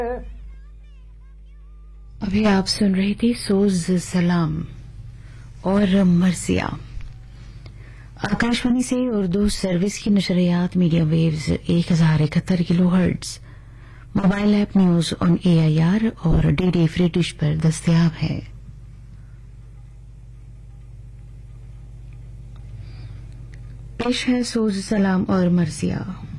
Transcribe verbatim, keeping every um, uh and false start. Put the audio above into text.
अभी आप सुन रहे थे सोज सलाम और मर्सिया। आकाशवाणी से उर्दू सर्विस की नशरियात मीडियम वेव्स एक हजार इकहत्तर kilo hertz, mobile app news on AIR और डीडी फ्री डिश पर दस्तयाब है। पेश है सोज सलाम और मर्सिया।